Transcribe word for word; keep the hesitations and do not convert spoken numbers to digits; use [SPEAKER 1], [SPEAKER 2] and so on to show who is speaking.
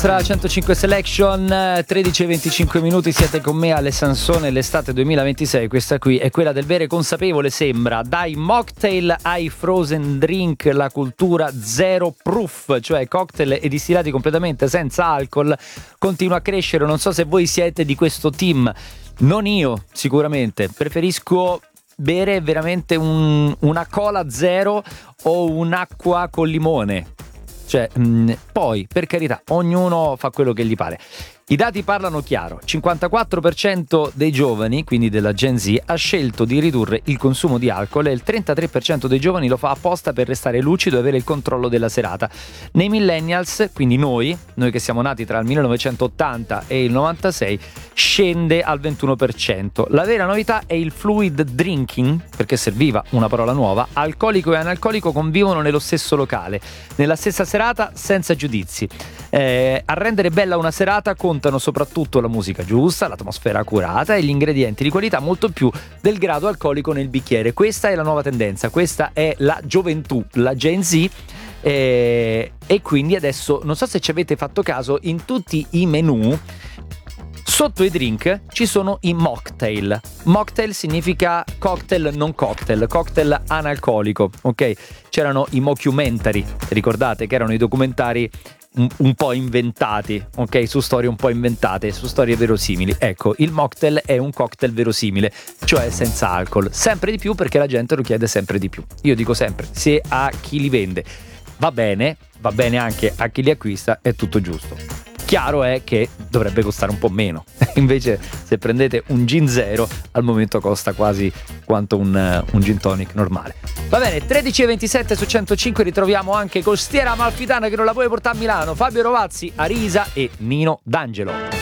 [SPEAKER 1] nostra centocinque Selection, tredici e venticinque minuti, siete con me alle Sansone, l'estate duemilaventisei, questa qui è quella del bere consapevole, sembra, dai mocktail ai frozen drink, la cultura zero proof, cioè cocktail e distillati completamente senza alcol, continua a crescere. Non so se voi siete di questo team, non io sicuramente, preferisco bere veramente un, una cola zero o un'acqua con limone. Cioè, mh, poi, per carità, ognuno fa quello che gli pare. I dati parlano chiaro, cinquantaquattro per cento dei giovani, quindi della Gen Z, ha scelto di ridurre il consumo di alcol e il trentatré per cento dei giovani lo fa apposta per restare lucido e avere il controllo della serata. Nei millennials, quindi noi, noi che siamo nati tra il millenovecentottanta e il novantasei, scende al ventuno per cento. La vera novità è il fluid drinking, perché serviva una parola nuova, alcolico e analcolico convivono nello stesso locale, nella stessa serata senza giudizi. Eh, a rendere bella una serata contano soprattutto la musica giusta, l'atmosfera curata e gli ingredienti di qualità, molto più del grado alcolico nel bicchiere. Questa è la nuova tendenza, questa è la gioventù, la Gen Z. Eh, e quindi adesso, non so se ci avete fatto caso, in tutti i menù sotto i drink ci sono i mocktail. Mocktail significa cocktail non cocktail, cocktail analcolico, ok? C'erano i mockumentary, ricordate che erano i documentari un, un po' inventati, ok? Su storie un po' inventate, su storie verosimili. Ecco, il mocktail è un cocktail verosimile, cioè senza alcol. Sempre di più perché la gente lo chiede sempre di più. Io dico sempre, se a chi li vende va bene, va bene anche a chi li acquista, è tutto giusto. Chiaro è che dovrebbe costare un po' meno, invece se prendete un gin zero al momento costa quasi quanto un, un gin tonic normale. Va bene, tredici e ventisette su centocinque, ritroviamo anche Costiera Amalfitana che non la vuole portare a Milano, Fabio Rovazzi, Arisa e Nino D'Angelo.